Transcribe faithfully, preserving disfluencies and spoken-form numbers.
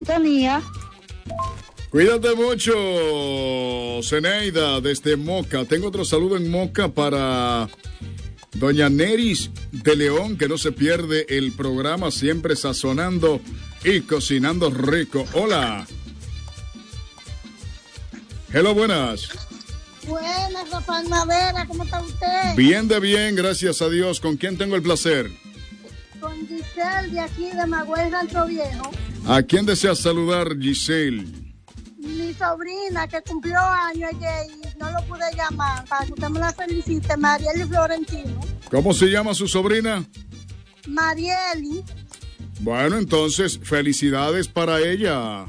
Tenía. Cuídate mucho, Zeneida, desde Moca. Tengo otro saludo en Moca para doña Neris de León, que no se pierde el programa, siempre sazonando y cocinando rico. Hola. Hello, buenas. Buenas, Rafael Madera, ¿cómo está usted? Bien de bien, gracias a Dios. ¿Con quién tengo el placer? Con Giselle, de aquí, de Magüey, Rancho Viejo. ¿A quién deseas saludar, Giselle? Mi sobrina, que cumplió años ayer y no lo pude llamar, para que usted me la felicite, Marieli Florentino. ¿Cómo se llama su sobrina? Marieli. Bueno, entonces, felicidades para ella.